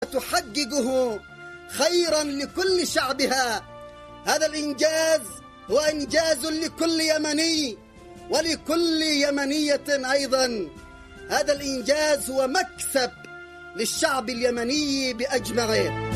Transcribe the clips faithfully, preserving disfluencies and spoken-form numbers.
وتحققه خيرا لكل شعبها. هذا الإنجاز هو إنجاز لكل يمني ولكل يمنية أيضا. هذا الإنجاز هو مكسب للشعب اليمني بأجمعه.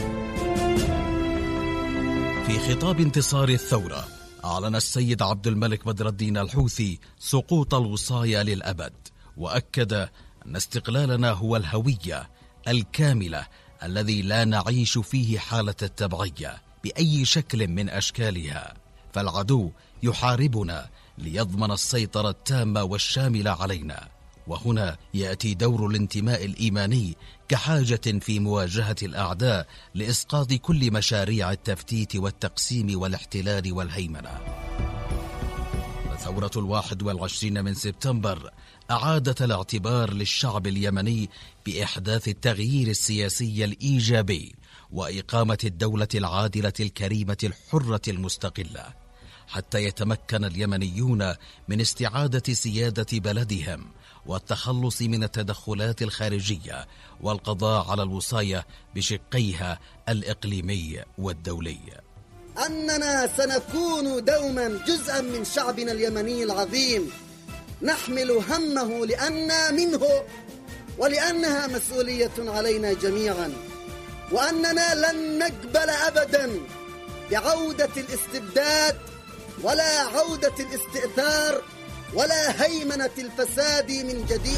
في خطاب انتصار الثورة أعلن السيد عبد الملك بدر الدين الحوثي سقوط الوصاية للأبد، وأكد أن استقلالنا هو الهوية الكاملة الذي لا نعيش فيه حالة التبعية بأي شكل من أشكالها، فالعدو يحاربنا ليضمن السيطرة التامة والشاملة علينا. وهنا يأتي دور الانتماء الإيماني كحاجة في مواجهة الأعداء لإسقاط كل مشاريع التفتيت والتقسيم والاحتلال والهيمنة. ثورة الواحد والعشرين من سبتمبر أعادت الاعتبار للشعب اليمني بإحداث التغيير السياسي الإيجابي وإقامة الدولة العادلة الكريمة الحرة المستقلة، حتى يتمكن اليمنيون من استعادة سيادة بلدهم والتخلص من التدخلات الخارجية والقضاء على الوصاية بشقيها الإقليمي والدولي. أننا سنكون دوما جزءا من شعبنا اليمني العظيم، نحمل همه لأننا منه ولأنها مسؤولية علينا جميعا، وأننا لن نقبل أبدا بعودة الاستبداد ولا عودة الاستئثار ولا هيمنة الفساد من جديد.